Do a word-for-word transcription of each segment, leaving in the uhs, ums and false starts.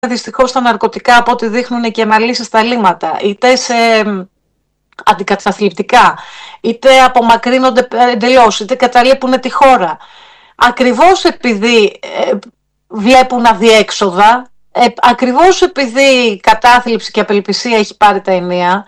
δυστυχώς στα ναρκωτικά, από ό,τι δείχνουν και αναλύσεις στα λίμματα, είτε σε αντικαταθλιπτικά, είτε απομακρύνονται εντελώς, είτε καταλείπουν τη χώρα. Ακριβώς επειδή ε, βλέπουν αδιέξοδα, ε, ακριβώς επειδή η κατάθλιψη και η απελπισία έχει πάρει τα ενία,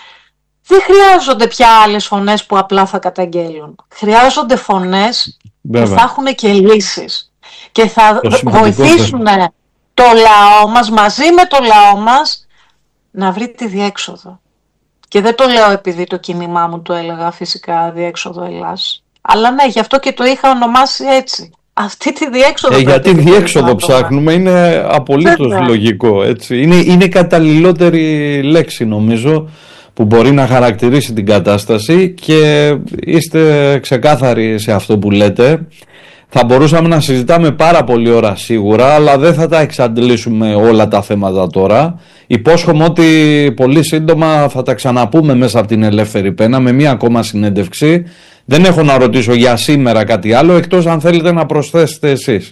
δεν χρειάζονται πια άλλες φωνές που απλά θα καταγγέλουν. Χρειάζονται φωνές Βέβαια. που θα έχουν και λύσεις και θα βοηθήσουν το λαό μας, μαζί με το λαό μας, να βρει τη διέξοδο. Και δεν το λέω επειδή το κίνημά μου το έλεγα φυσικά διέξοδο Ελλάς. Αλλά ναι, γι' αυτό και το είχα ονομάσει έτσι. Αυτή τη διέξοδο. Ε, γιατί διέξοδο ψάχνουμε, είναι απολύτως Βέβαια. λογικό. Έτσι. Είναι, είναι καταλληλότερη λέξη νομίζω που μπορεί να χαρακτηρίσει την κατάσταση και είστε ξεκάθαροι σε αυτό που λέτε. Θα μπορούσαμε να συζητάμε πάρα πολλή ώρα σίγουρα, αλλά δεν θα τα εξαντλήσουμε όλα τα θέματα τώρα. Υπόσχομαι ότι πολύ σύντομα θα τα ξαναπούμε μέσα από την Ελεύθερη Πένα με μία ακόμα συνέντευξη. Δεν έχω να ρωτήσω για σήμερα κάτι άλλο, εκτός αν θέλετε να προσθέσετε εσείς.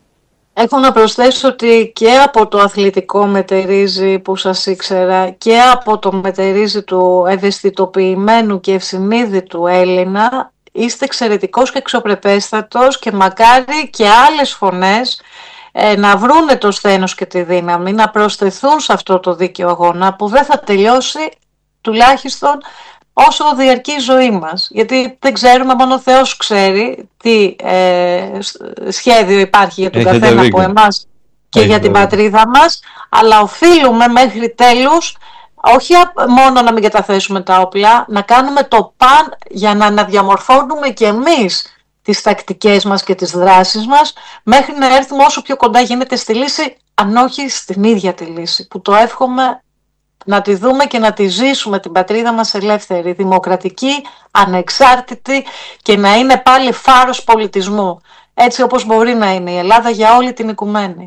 Έχω να προσθέσω ότι και από το αθλητικό μετερίζει που σας ήξερα και από το μετερίζει του ευαισθητοποιημένου και ευσυνείδητου Έλληνα είστε εξαιρετικός και εξωπρεπέστατος και μακάρι και άλλες φωνές ε, να βρούνε το σθένος και τη δύναμη, να προσθεθούν σε αυτό το δίκαιο αγώνα που δεν θα τελειώσει τουλάχιστον όσο διαρκεί η ζωή μας. Γιατί δεν ξέρουμε, μόνο ο Θεός ξέρει τι ε, σχέδιο υπάρχει για τον Έχετε καθένα δίκιο. από εμάς και Έχετε για την δίκιο. πατρίδα μας, αλλά οφείλουμε μέχρι τέλους όχι μόνο να μην καταθέσουμε τα όπλα, να κάνουμε το παν για να αναδιαμορφώνουμε και εμείς τις τακτικές μας και τις δράσεις μας μέχρι να έρθουμε όσο πιο κοντά γίνεται στη λύση, αν όχι στην ίδια τη λύση, που το εύχομαι να τη δούμε και να τη ζήσουμε την πατρίδα μας ελεύθερη, δημοκρατική, ανεξάρτητη και να είναι πάλι φάρος πολιτισμού, έτσι όπως μπορεί να είναι η Ελλάδα για όλη την οικουμένη.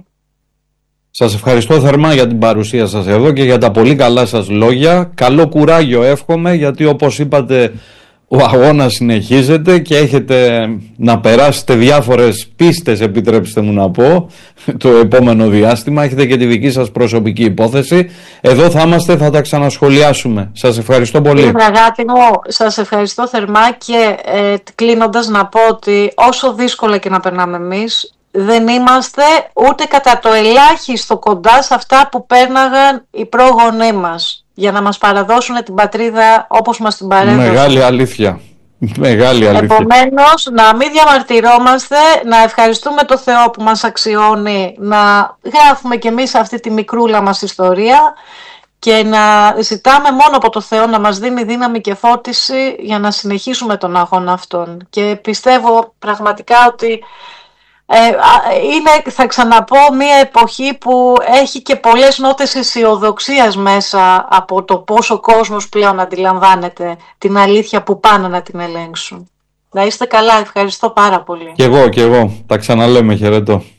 Σας ευχαριστώ θερμά για την παρουσία σας εδώ και για τα πολύ καλά σας λόγια. Καλό κουράγιο εύχομαι, γιατί όπως είπατε ο αγώνας συνεχίζεται και έχετε να περάσετε διάφορες πίστες, επιτρέψτε μου να πω, το επόμενο διάστημα. Έχετε και τη δική σας προσωπική υπόθεση. Εδώ θα είμαστε, θα τα ξανασχολιάσουμε. Σας ευχαριστώ πολύ. Κύριε Βραγάτη μου, σας ευχαριστώ θερμά και ε, κλείνοντας να πω ότι όσο δύσκολα και να περνάμε εμείς, δεν είμαστε ούτε κατά το ελάχιστο κοντά σε αυτά που πέρναγαν οι πρόγονοί μας για να μας παραδώσουν την πατρίδα όπως μας την παρέδωσαν. Μεγάλη αλήθεια. Μεγάλη αλήθεια. Επομένως, να μην διαμαρτυρόμαστε, να ευχαριστούμε το Θεό που μας αξιώνει να γράφουμε κι εμείς αυτή τη μικρούλα μας ιστορία και να ζητάμε μόνο από το Θεό να μας δίνει δύναμη και φώτιση για να συνεχίσουμε τον αγώνα αυτόν. Και πιστεύω πραγματικά ότι Ε, είναι, θα ξαναπώ, μια εποχή που έχει και πολλές νότες αισιοδοξίας μέσα από το πόσο κόσμος πλέον αντιλαμβάνεται την αλήθεια που πάνε να την ελέγξουν. Να είστε καλά, ευχαριστώ πάρα πολύ. Κι εγώ, κι εγώ. Τα ξαναλέμε, χαιρετώ.